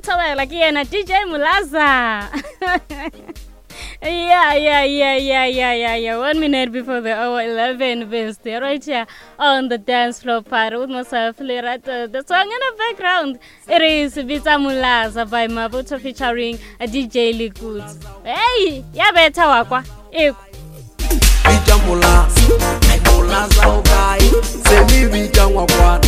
like DJ Mulaza. Yeah. 1 minute before the hour 11, best right here on the dance floor party with myself, Lirata. The song in the background, it is Vita Mulaza by Mabuto featuring a DJ Likud. Hey, yeah, better wakwa. Vita Mulaza, okay. Say me Vita wakwa.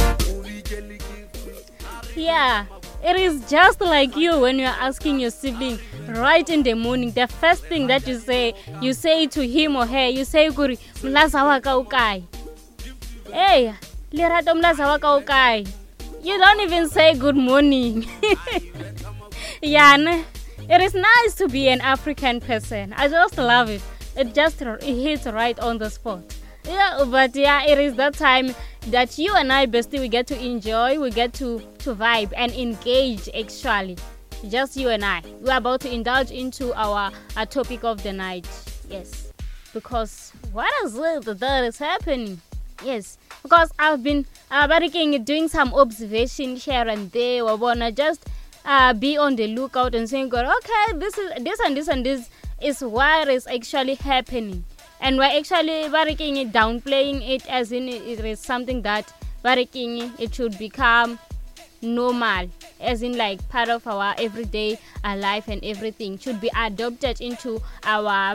Yeah. It is just like you when you're asking your sibling right in the morning. The first thing that you say to him or her, you say, Guri, mlaza waka ukai. Hey, lirato mlaza waka ukai. You don't even say good morning. Yeah, it is nice to be an African person. I just love it. It hits right on the spot. Yeah, but yeah, it is that time that you and I, bestie, we get to enjoy, we get to vibe and engage actually. Just you and I. We're about to indulge into our topic of the night. Yes. Because what is it that is happening? Yes. Because I've been doing some observation here and there. We wanna just be on the lookout and saying, okay, this is what is actually happening. And we're actually downplaying it as in it is something that it should become normal, as in like part of our everyday life, and everything should be adopted into our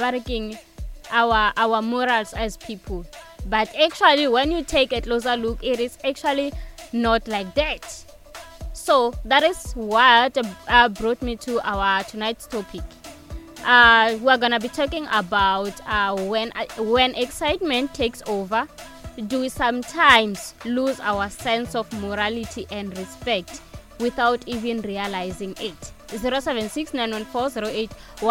morals as people. But actually, when you take a closer look, it is actually not like that. So that is what brought me to our tonight's topic. We're gonna be talking about when excitement takes over, do we sometimes lose our sense of morality and respect without even realizing it? 076-914-0815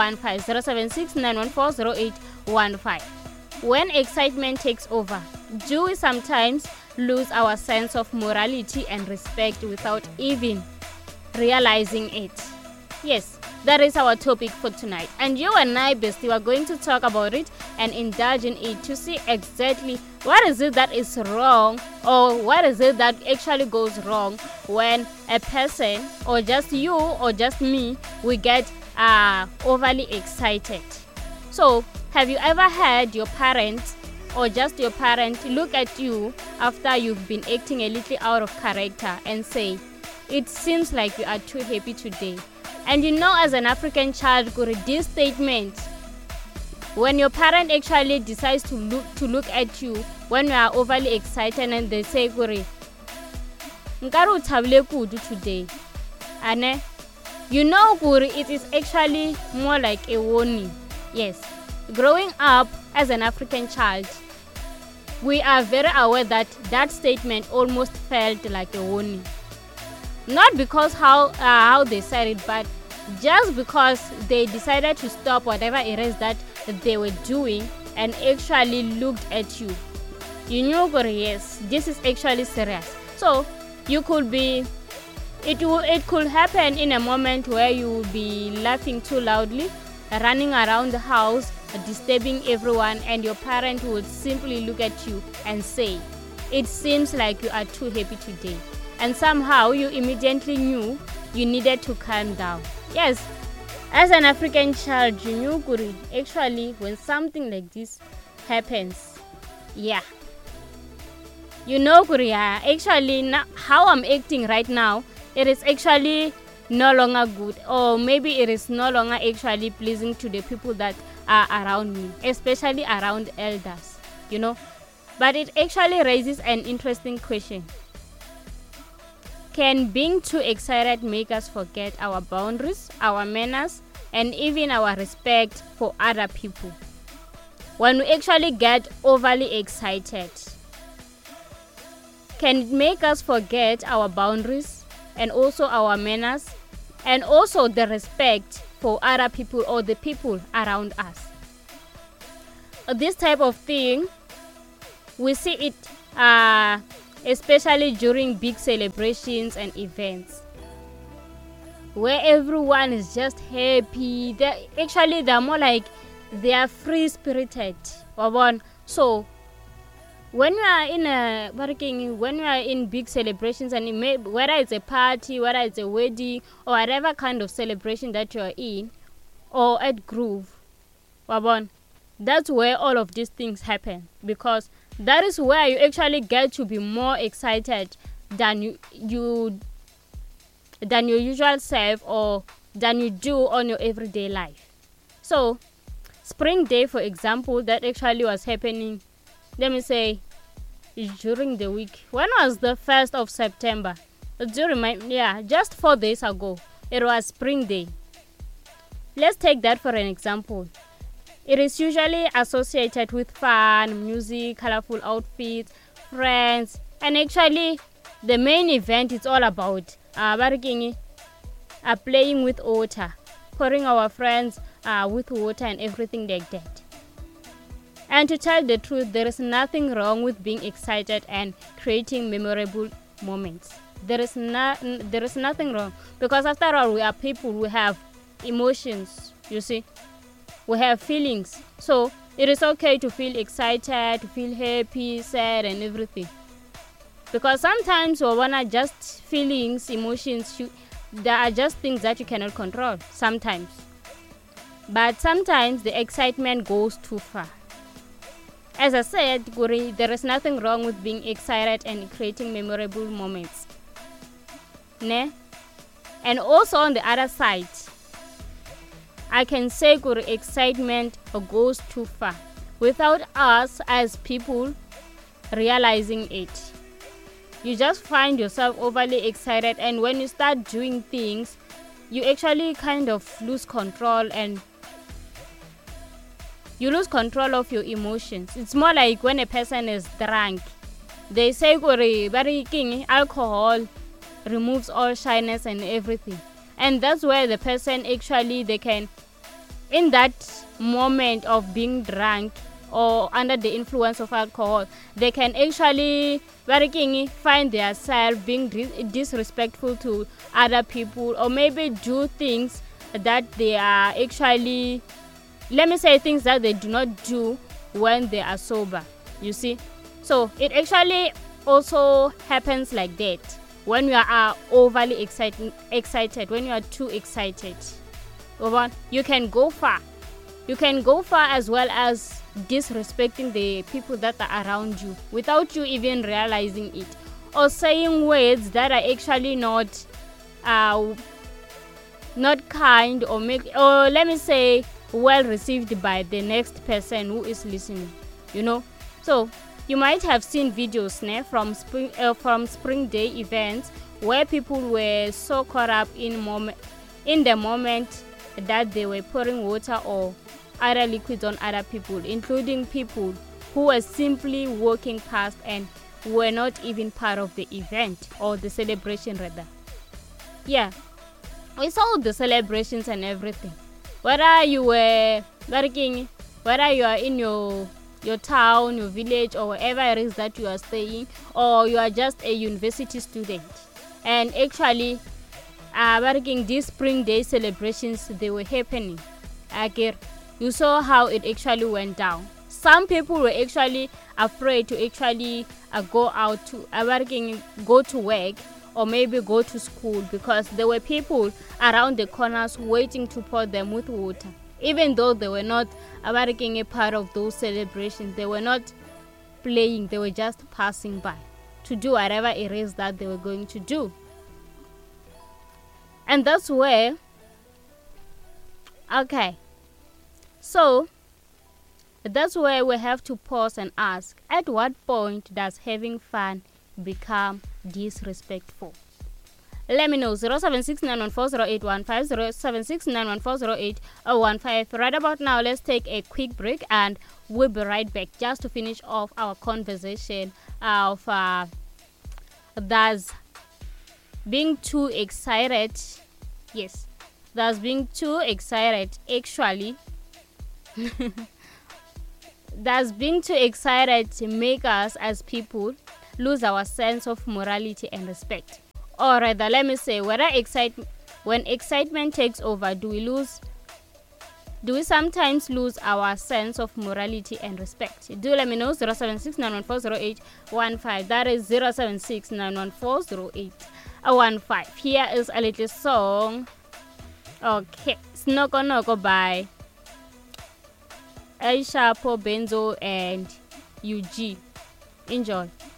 076-914-0815. When excitement takes over, do we sometimes lose our sense of morality and respect without even realizing it? Yes, that is our topic for tonight. And you and I, bestie, are going to talk about it and indulge in it to see exactly what is it that is wrong, or what is it that actually goes wrong when a person, or just you or just me, we get overly excited. So, have you ever had your parents or just your parent look at you after you've been acting a little out of character and say, it seems like you are too happy today? And you know, as an African child, this statement, when your parent actually decides to look at you when you are overly excited and they say, Guri, nkaru thabile kudu today. And you know, Guri, it is actually more like a warning. Yes. Growing up as an African child, we are very aware that statement almost felt like a warning. Not because how they said it, but just because they decided to stop whatever it is that they were doing and actually looked at you. You knew, yes, this is actually serious. So you could be, it could happen in a moment where you will be laughing too loudly, running around the house, disturbing everyone, and your parent would simply look at you and say, it seems like you are too happy today. And somehow you immediately knew you needed to calm down. Yes, as an African child, you knew, Guri, actually when something like this happens, yeah. You know, Guri, actually how I'm acting right now, it is actually no longer good, or maybe it is no longer actually pleasing to the people that are around me, especially around elders, you know. But it actually raises an interesting question. Can being too excited make us forget our boundaries, our manners, and even our respect for other people? When we actually get overly excited, can it make us forget our boundaries and also our manners and also the respect for other people or the people around us? This type of thing, we see it especially during big celebrations and events where everyone is just happy. They're more like they are free-spirited. So when you are in when you are in big celebrations, and whether it's a party, whether it's a wedding, or whatever kind of celebration that you are in, or at Groove, wabon, that's where all of these things happen, because that is where you actually get to be more excited than than your usual self, or than you do on your everyday life. So Spring Day, for example, that actually was happening, let me say, during the week. When was the 1st of September? Do you remind me? Yeah, just 4 days ago, it was Spring Day. Let's take that for an example. It is usually associated with fun, music, colorful outfits, friends, and actually the main event is all about playing with water, pouring our friends with water and everything like that. And to tell the truth, there is nothing wrong with being excited and creating memorable moments. There is nothing wrong, because after all, we are people, we have emotions, you see. We have feelings. So it is okay to feel excited, to feel happy, sad, and everything. Because sometimes we wanna just feelings, emotions, there are just things that you cannot control sometimes. But sometimes the excitement goes too far. As I said, Guri, there is nothing wrong with being excited and creating memorable moments. Ne? And also on the other side, I can say Guri, excitement goes too far without us as people realizing it. You just find yourself overly excited, and when you start doing things, you actually kind of lose control, and you lose control of your emotions. It's more like when a person is drunk. They say alcohol removes all shyness and everything. And that's where the person actually, they can, in that moment of being drunk or under the influence of alcohol, they can actually find themselves being disrespectful to other people, or maybe do things that they are actually, let me say, things that they do not do when they are sober, you see. So it actually also happens like that when you are overly excited, when you are too excited. You can go far. You can go far, as well as disrespecting the people that are around you without you even realizing it, or saying words that are actually not kind, or let me say, well received by the next person who is listening, you know. So you might have seen videos from Spring Day events where people were so caught up in the moment that they were pouring water or other liquids on other people, including people who were simply walking past and were not even part of the event or the celebration rather. Yeah, we saw the celebrations and everything. Whether you were working, whether you are in your town, your village, or wherever it is that you are staying, or you are just a university student, and actually working these Spring Day celebrations, they were happening. You saw how it actually went down. Some people were actually afraid to actually go out to go to work, or maybe go to school, because there were people around the corners waiting to pour them with water. Even though they were not a part of those celebrations, they were not playing, they were just passing by to do whatever it is that they were going to do. And that's where, so that's where we have to pause and ask, at what point does having fun become disrespectful? Let me know. 0769140815, 0769140815. Right about now, let's take a quick break, and we'll be right back just to finish off our conversation of does being too excited, yes, does being too excited actually does being too excited make us as people lose our sense of morality and respect? Or rather, let me say, when excitement takes over, do we lose Do we sometimes lose our sense of morality and respect? Do let me know. 07691408115. That is 07691408115. Here is a little song. Okay, Snoko Noko by Aisha Po Benzo and UG. Enjoy.